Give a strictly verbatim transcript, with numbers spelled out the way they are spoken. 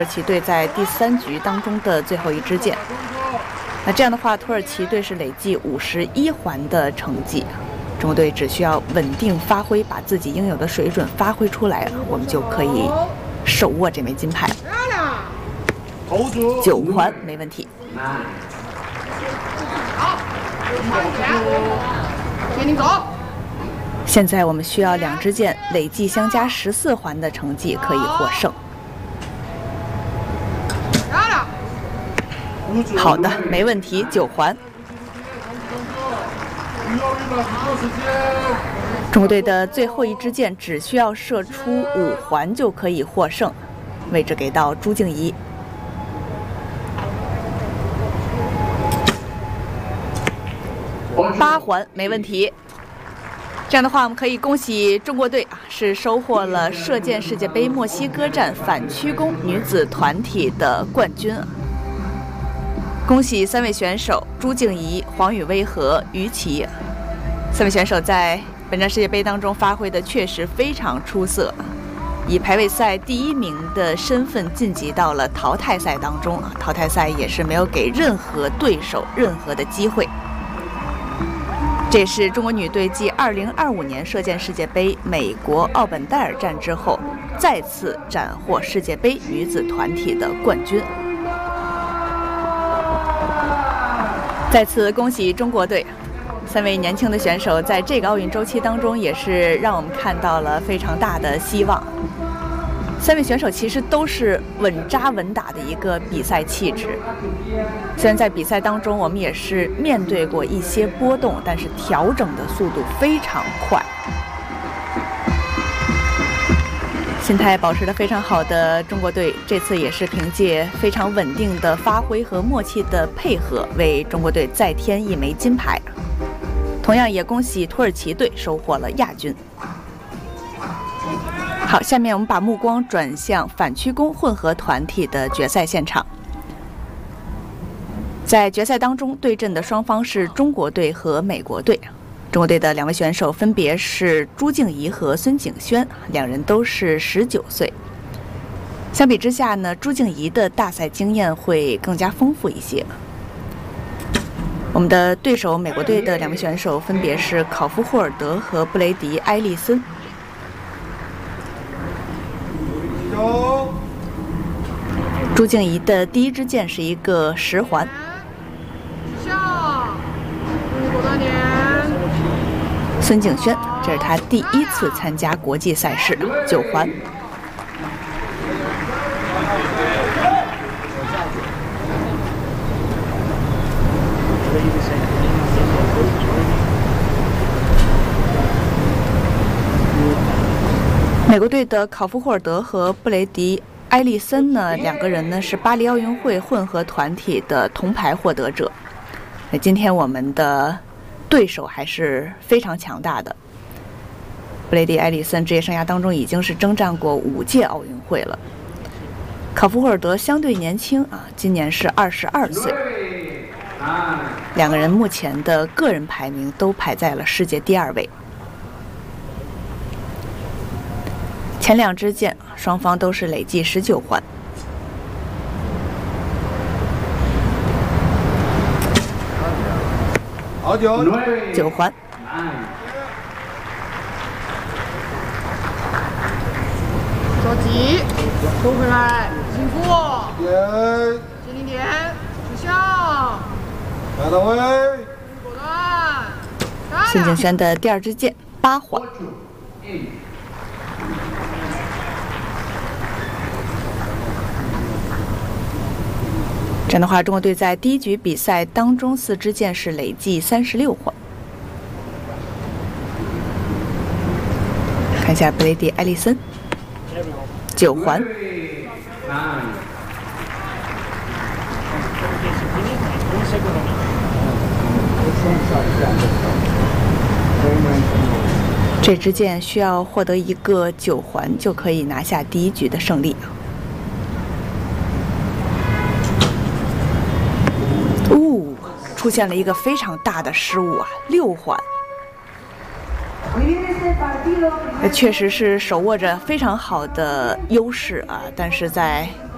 土耳其队在第三局当中的最后一支箭。那这样的话，土耳其队是累计五十一环的成绩，中国队只需要稳定发挥，把自己应有的水准发挥出来，我们就可以手握这枚金牌。九环没问题。 好，给你走。 现在我们需要两支箭累计相加十四环的成绩可以获胜。好的，没问题，九环。中国队的最后一支箭只需要射出五环就可以获胜，位置给到朱静怡。八环没问题。这样的话，我们可以恭喜中国队啊，是收获了射箭世界杯墨西哥站反曲弓女子团体的冠军。恭喜三位选手朱静怡、黄雨薇和于琦，三位选手在本站世界杯当中发挥的确实非常出色，以排位赛第一名的身份晋级到了淘汰赛当中啊，淘汰赛也是没有给任何对手任何的机会。这也是中国女队继二零二五年射箭世界杯美国奥本戴尔站之后，再次斩获世界杯女子团体的冠军。再次恭喜中国队，三位年轻的选手在这个奥运周期当中，也是让我们看到了非常大的希望。三位选手其实都是稳扎稳打的一个比赛气质。虽然在比赛当中我们也是面对过一些波动，但是调整的速度非常快。心态保持得非常好的中国队，这次也是凭借非常稳定的发挥和默契的配合，为中国队再添一枚金牌。同样也恭喜土耳其队收获了亚军。好，下面我们把目光转向反曲弓混合团体的决赛现场。在决赛当中对阵的双方是中国队和美国队。中国队的两位选手分别是朱静怡和孙景轩，两人都是十九岁。相比之下呢，朱静怡的大赛经验会更加丰富一些。我们的对手美国队的两位选手分别是考夫霍尔德和布雷迪埃利森。朱静怡的第一支箭是一个十环。孙景轩，这是他第一次参加国际赛事，九环。美国队的考夫霍尔德和布雷迪埃利森呢，两个人呢是巴黎奥运会混合团体的铜牌获得者。那今天我们的对手还是非常强大的。布雷迪埃利森职业生涯当中已经是征战过五届奥运会了。考夫霍尔德相对年轻啊，今年是二十二岁。两个人目前的个人排名都排在了世界第二位。前两支箭，双方都是累计十九环。九环。 着急，收回来，辛苦。接零点，取消。 来到位。 果断。 孙景轩的第二支箭，八环。这样的话，中国队在第一局比赛当中四支箭是累计三十六环。看一下布雷迪埃利森，九环。这支箭需要获得一个九环就可以拿下第一局的胜利。哦，出现了一个非常大的失误啊，六环。确实是手握着非常好的优势啊，但是在